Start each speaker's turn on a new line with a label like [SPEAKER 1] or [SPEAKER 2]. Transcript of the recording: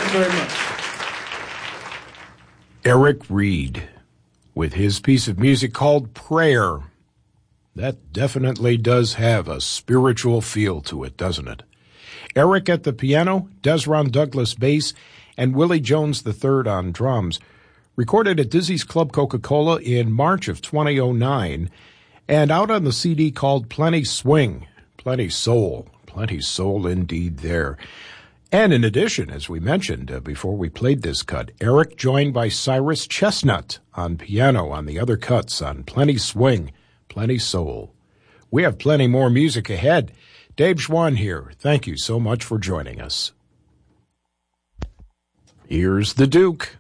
[SPEAKER 1] you very much.
[SPEAKER 2] Eric Reed with his piece of music called Prayer. That definitely does have a spiritual feel to it, doesn't it? Eric at the piano, Desron Douglas bass, and Willie Jones III on drums. Recorded at Dizzy's Club Coca-Cola in March of 2009, and out on the CD called Plenty Swing. Plenty soul indeed there. And in addition, as we mentioned before we played this cut, Eric joined by Cyrus Chestnut on piano on the other cuts on Plenty Swing, Plenty Soul. We have plenty more music ahead. Dave Schwann here. Thank you so much for joining us. Here's the Duke.